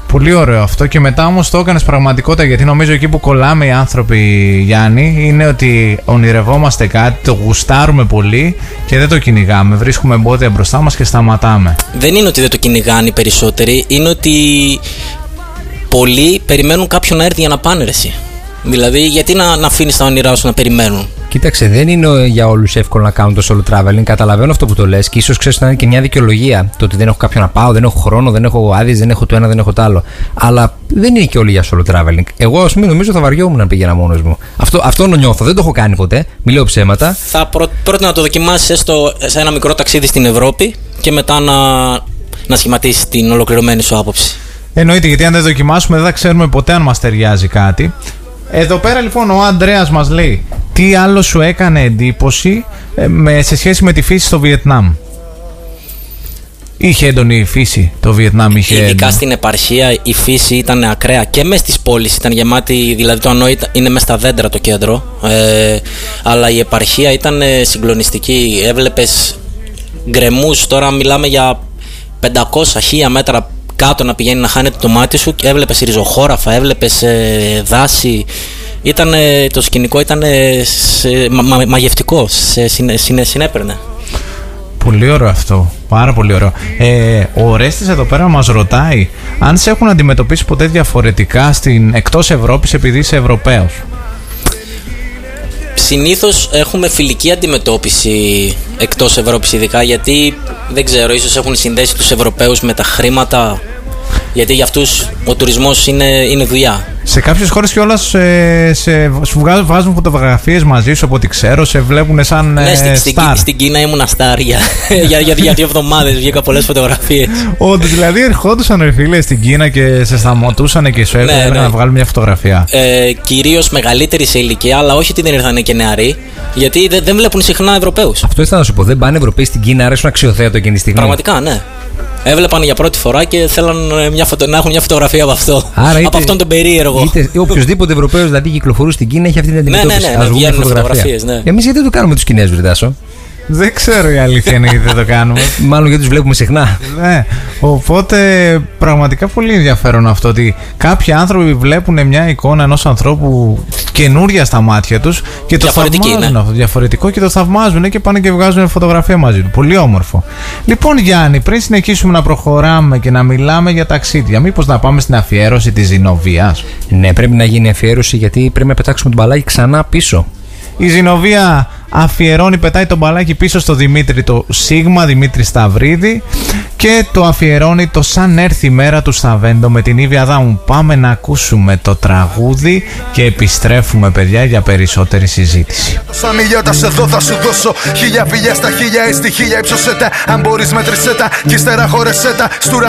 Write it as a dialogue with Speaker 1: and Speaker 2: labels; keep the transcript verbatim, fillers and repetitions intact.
Speaker 1: Πολύ ωραίο αυτό, και μετά όμως το έκανες πραγματικότητα, γιατί νομίζω εκεί που κολλάμε οι άνθρωποι, Γιάννη, είναι ότι ονειρευόμαστε κάτι, το γουστάρουμε πολύ και δεν το κυνηγάμε. Βρίσκουμε εμπόδια μπροστά μας και σταματάμε.
Speaker 2: Δεν είναι ότι δεν το κυνηγάνε οι περισσότεροι, είναι ότι πολλοί περιμένουν κάποιον να έρθει για να πάνε, ρε εσύ. Δηλαδή, γιατί να, να αφήνεις τα όνειρά σου να περιμένουν.
Speaker 3: Κοίταξε, δεν είναι για όλους εύκολο να κάνουν το solo traveling. Καταλαβαίνω αυτό που το λες και ίσως ξέρεις να είναι και μια δικαιολογία. Το ότι δεν έχω κάποιον να πάω, δεν έχω χρόνο, δεν έχω άδειες, δεν έχω το ένα, δεν έχω το άλλο. Αλλά δεν είναι και όλοι για solo traveling. Εγώ, ας πούμε, νομίζω θα βαριόμουν να πήγαινα μόνος μου. Αυτό, αυτό νιώθω. Δεν το έχω κάνει ποτέ. Μιλάω ψέματα.
Speaker 2: Θα πρό, πρότεινα να το δοκιμάσεις έστω σε ένα μικρό ταξίδι στην Ευρώπη και μετά να, να σχηματίσεις την ολοκληρωμένη σου άποψη. Εννοείται,
Speaker 1: γιατί αν δεν δοκιμάσουμε δεν θα ξέρουμε ποτέ αν μας ταιριάζει κάτι. Εδώ πέρα λοιπόν ο Ανδρέας μας λέει: τι άλλο σου έκανε εντύπωση ε, με, σε σχέση με τη φύση στο Βιετνάμ? Είχε έντονη φύση το Βιετνάμ? Είχε
Speaker 2: Ειδικά
Speaker 1: έντονη.
Speaker 2: Στην επαρχία η φύση ήταν ακραία και μέσα στις πόλεις ήταν γεμάτη, δηλαδή το Ανόη είναι μέσα στα δέντρα το κέντρο, ε, αλλά η επαρχία ήταν συγκλονιστική. Έβλεπες γκρεμούς, τώρα μιλάμε για πεντακόσια χίλια μέτρα κάτω να πηγαίνει να χάνεται το μάτι σου, και έβλεπες ριζοχώραφα, έβλεπες ε, δάση. Ήτανε, το σκηνικό ήταν μα, μα, μαγευτικό, σε, συνέ, συνέ, συνέπαιρνε.
Speaker 1: Πολύ ωραίο αυτό, πάρα πολύ ωραίο. ε, Ο Ρέστης εδώ πέρα μας ρωτάει αν σε έχουν αντιμετωπίσει ποτέ διαφορετικά στην, εκτός Ευρώπης, επειδή είσαι Ευρωπαίος.
Speaker 2: Συνήθως έχουμε φιλική αντιμετώπιση εκτός Ευρώπης, ειδικά γιατί δεν ξέρω, ίσως έχουν συνδέσει τους Ευρωπαίους με τα χρήματα, γιατί για αυτούς ο τουρισμός είναι, είναι δουλειά.
Speaker 1: Σε κάποιες χώρες κιόλας σε, σε, σου βάζουν φωτογραφίες μαζί σου, από ό,τι ξέρω, σε βλέπουν σαν
Speaker 2: ναι,
Speaker 1: ε,
Speaker 2: στην, στην, στην Κίνα ήμουν αστάρ για, για, για, για δύο εβδομάδες, βγήκα πολλές φωτογραφίες.
Speaker 1: Όντως, δηλαδή ερχόντουσαν ρε φίλε στην Κίνα και σε σταματούσαν και σου έλεγαν ναι, ναι. να βγάλουν μια φωτογραφία.
Speaker 2: Ε, κυρίως μεγαλύτεροι σε ηλικία, αλλά όχι ότι δεν ήρθαν και νεαροί, γιατί δεν, δεν βλέπουν συχνά Ευρωπαίους.
Speaker 3: Αυτό ήθελα να σου πω, δεν πάνε Ευρωπαίοι στην Κίνα, αρέσουν αξιοθέατο εκείνη τη στιγμή.
Speaker 2: Πραγματικά, ναι. Έβλεπαν για πρώτη φορά και θέλαν μια φωτο... να έχουν μια φωτογραφία από αυτό.
Speaker 3: Άρα, είτε,
Speaker 2: από αυτόν τον περίεργο.
Speaker 3: Είτε οποιοδήποτε Ευρωπαίος δηλαδή κυκλοφορούσε στην Κίνα έχει αυτή την αντιμετώπιση.
Speaker 2: Ναι, ναι, ναι,
Speaker 3: ας
Speaker 2: ναι,
Speaker 3: βγουν φωτογραφίες.
Speaker 2: Ναι.
Speaker 3: Εμείς γιατί δεν το κάνουμε τους Κινέζους, ρε Τάσο?
Speaker 1: Δεν ξέρω η αλήθεια είναι γιατί δεν το κάνουμε.
Speaker 3: Μάλλον γιατί τους βλέπουμε συχνά.
Speaker 1: Ναι. Οπότε πραγματικά πολύ ενδιαφέρον αυτό, ότι κάποιοι άνθρωποι βλέπουν μια εικόνα ενός ανθρώπου καινούρια στα μάτια τους και το θαυμάζουν, ναι. διαφορετικό, και το θαυμάζουν και πάνε και βγάζουν φωτογραφία μαζί του. Πολύ όμορφο. Λοιπόν, Γιάννη, πριν συνεχίσουμε να προχωράμε και να μιλάμε για ταξίδια, μήπως να πάμε στην αφιέρωση της Ζηνοβίας?
Speaker 3: Ναι, πρέπει να γίνει αφιέρωση, γιατί πρέπει να πετάξουμε τον μπαλάκι ξανά πίσω.
Speaker 1: Η Ζηνοβία αφιερώνει, πετάει τον μπαλάκι πίσω στο Δημήτρη το Σίγμα, Δημήτρη Σταυρίδη, και το αφιερώνει το Σαν έρθει η μέρα του Σταβέντο με την Ήβια Δάμου. Πάμε να ακούσουμε το τραγούδι και επιστρέφουμε, παιδιά, για περισσότερη συζήτηση.
Speaker 4: Σαν ηλιότα σε εδώ θα σου δώσω χίλια φιλιά στα χίλια, έστι χίλια ύψωσέ τα. Αν μπορείς μέτρησέ τα κι ύστερα χωρεσέ τα. Στου